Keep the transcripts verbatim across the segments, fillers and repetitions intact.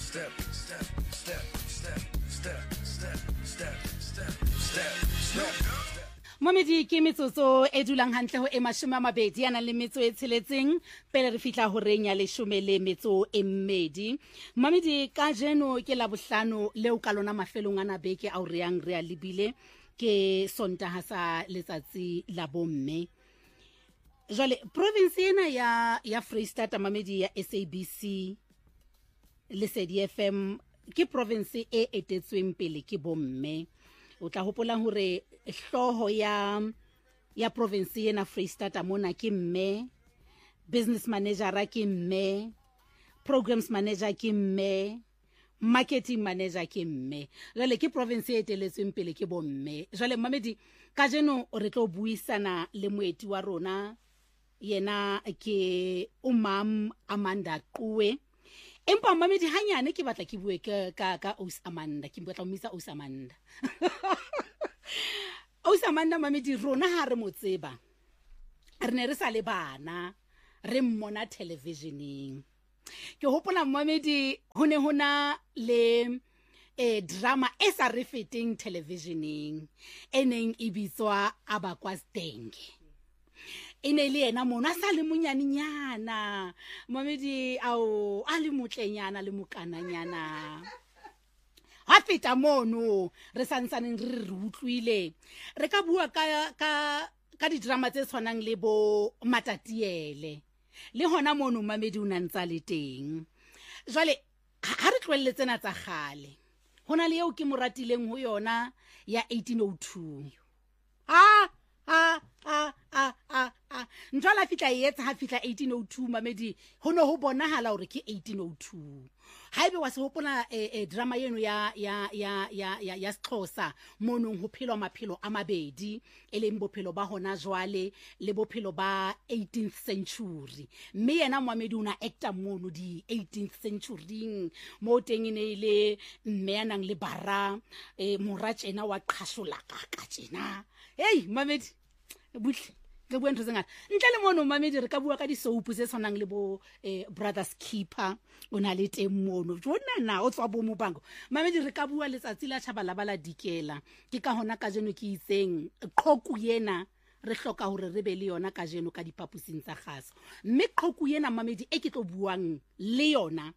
step, step, step, step, step, step, step, step, step, step. Momedi ke metsotso e dulang hantle ho e mashome a mabedi yana le metso e tsheletseng pele re fihla ho renya le shome le metso e mmedi. Momedi ka jeno ke la bohlano leo ka lona mafelong ana beke a re yang re a lebile ke Sontaha sa letsatsi la bomme. Jwale province ena ya ya Freistata Mamedi ya S A B C le Lesedi F M ke province e etetsweng pele ke bomme. O tla hopola hore hloho ya ya province ena Freistata mona ke mme, business manager ke mme, programs manager ke mme, marketing manager ke mme. Jwale ke province e eteletsweng pele ke bomme. Jwale Mamedi ka jeno re tlo buisana le moeti wa rona yena ke umam Amanda Quwe. Empa Mamedi hanyane ke batla ke bue ka ka ka Aus Amanda ke batla ho misa Aus Amanda. Aus Amanda Mamedi rona ha re mo tseba re ne re sa le bana re mmona televisioneng. Ke hopola Mamedi ho ne hona le e drama e sa re feteng televisioneng eneng e bitswa Abakwa Stenge. Ene le ena mona sa le monyaninyana Mamedi ao a le motlenyana le mokananyana ha feta mono re santsaneng re re utlwile re ka bua ka ka ka di drama tse tshwanang le bo Matatiele le hona mono Mamedi o nantsa le teng. Jwale ha re tlwelle tsena tsa gale hona le eo ke moratileng ho yona ya eighteen oh two. Ah ah ah ah ah ah njala fitla yetsa ha fitla eighteen oh two Mamedi ho no ho bonahala hore ke eighteen oh two. Haebe wa se hopola e, e drama yeno ya ya ya ya ya ya Xhosa monong ho phelwa maphelo a mabedi eleng bophelo ba hona jwale le bophelo ba eighteenth century. Mme yena Mamedi una actor mono di eighteenth century mo teng ene ile mme yanang le bara e moratjena wa qhashola ka tjena. Hey Mamedi butle ke bua ntho tse ngata ntle le mono Mamedi re ka bua ka di soap tse tshwanang le bo eh, Brothers Keeper ona le teng mono jona na o tswa bo mo bango Mamedi re ka bua letsatsi la Tshabalabala Dikela ke ka hona ka jeno ke itseng qhoku yena re hloka hore re be le yona ka jeno ka dipapusing tsa kgaso. Mme qhoku yena Mamedi e ke tlo buang le yona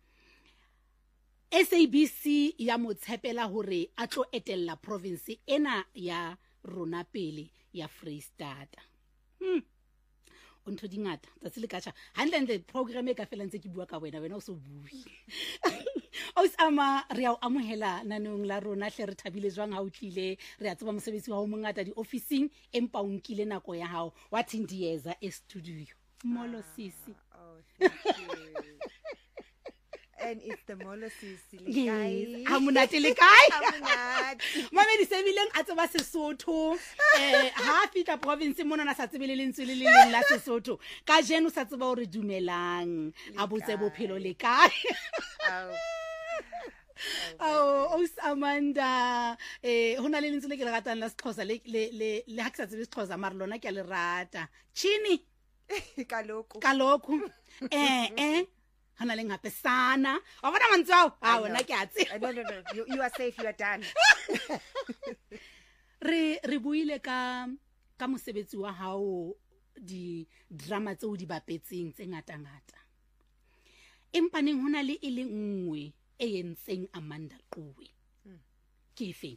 S A B C ya mo tshepela hore a tlo etella province ena ya rona pele ya Freistata. Hmm. Ontho dingata tsa le katsha handle ntle program e ka fela ntse ke bua ka wena wena o so bui. Aus ama re a amohela nanong la rona hle re thabile jwang ha o tlile re a tseba mosebetsi wa ho mongata di officing empa o nkile nako ya hao wa tindiyeza e studio molo sisi. Oh, thank you. And it's the Molo Sisi le kae? Ha monate le kae? Ha monate. Mamedi sebileng a tseba Sesotho eh ha fitla province mona na sa tsebele le ntswe le leng la Sesotho ka jeno sa tseba hore dumelang a botse bophelo le kae? Oh, Aus Amanda eh hona le lentswe le ke le ratang la Sexhosa le le le ha ke sa tsebe Sexhosa mara lona ke a le rata. Chini kaloku kaloku eh eh hana le ngape sana wa bona mantsao ha wona ke a tse. No no no you, you are safe, you are done. re re buile ka ka mosebetsi wa hao di drama tse o di bapetseng tse ngata ngata empa neng hona le ile nngwe e yentseng Amanda Quwe ke fe?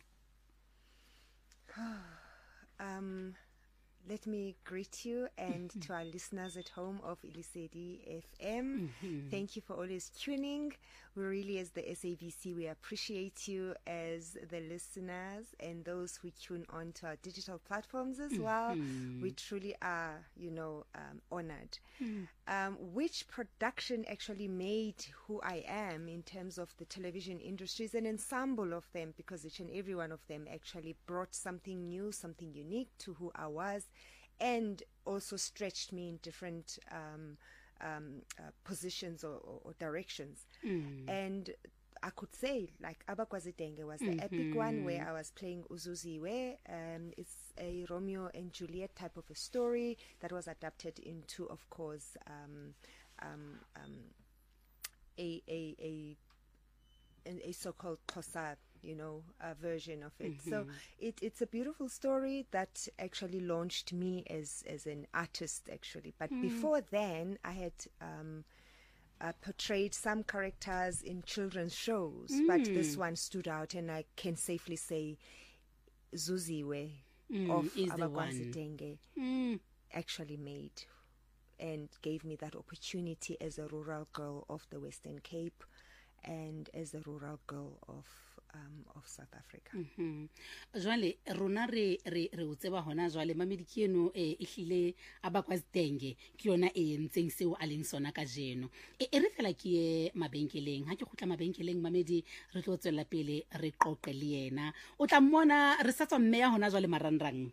um Let me greet you and to our listeners at home of Lesedi F M. Mm-hmm. Thank you for always tuning. We really, as the S A B C, we appreciate you as the listeners and those who tune on to our digital platforms as well. Mm-hmm. We truly are, you know, um, honored. Mm-hmm. Um, which production actually made who I am in terms of the television industry is an ensemble of them, because each and every one of them actually brought something new, something unique to who I was, and also stretched me in different um, um, uh, positions or, or, or directions. Mm. And I could say, like, Abakwa Stenge was the mm-hmm. epic one where I was playing Uzuziwe. Um, it's a Romeo and Juliet type of a story that was adapted into, of course, um, um, um, a, a, a a so-called Xhosa, you know, uh, version of it. Mm-hmm. So it, it's a beautiful story that actually launched me as, as an artist, actually. But mm. before then, I had um, uh, portrayed some characters in children's shows, mm. but this one stood out, and I can safely say Zuziwe mm, of Abakwazi Denge mm. actually made and gave me that opportunity as a rural girl of the Western Cape and as a rural girl of um, of South Africa. Mhm. Jwale rona re re re utseba hona jwale mamedi ke eno e ehlile Abakwazi Denge ke yona e ntseng seo a leng sona ka jeno. E re fela ke ye mabenkeleng ha ke khutla mabenkeleng mamedi re tlo tswela pele re qoqe le yena. O tla mmona re sa tswa mmeya hona jwale marangrang.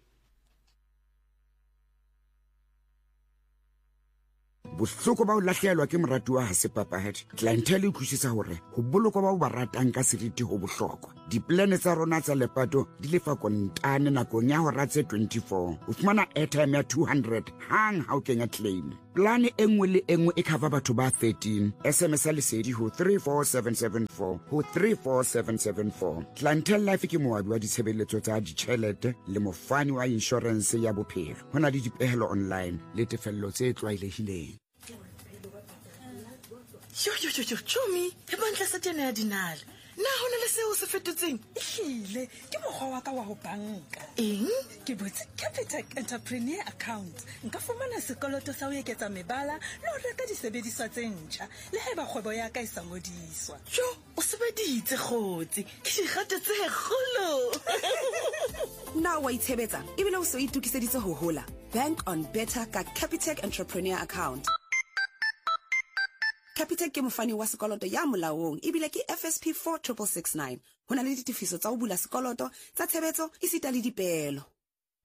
Bohloko ba o lahlehelwa ke morati wa hase papahadi clientele e thušisa hore ho boloko ba o ba ratang ka seriti ho bohlokwa. Diplane tsa rona tsa lepato di lefa kontane nakong ya hora tse twenty-four. O fumana airtime ya two hundred hang ha o kenya claim. Plane e nngwe le e nngwe e cover batho ba thirteen. S M S a lesedi ho three four seven seven four ho three four seven seven four. Clientele Life ke moabi wa ditshebeletso tsa ditjhelete le mofani wa insurance ya bophelo. Ho na le dipehelo online le tefello tse tlwaelehileng. Yo yo yo yo Chomi e bantla sa tena ya dinala na hona le seo se fetotseng ehlile ke mokgwa wa ka wa ho banka eng ke botse Capitec Entrepreneur Account nka fumana sekoloto sa ho eketsa mebala le ho reka disebediswa tse ntjha le haeba kgwebo ya ka e sa ngodiswa jo o sebeditse kgotsi ke dikgato tse kgolo na wa itshebetsa ebile o se o itukiseditse ho hola bank on better ka Capitec Entrepreneur Account. Capitec ke mofani wa sekoloto ya molaong ebile ke F S P four six six nine. Hona le ditifiso tsa ho bula sekoloto tsa tshebetso isita le dipelo.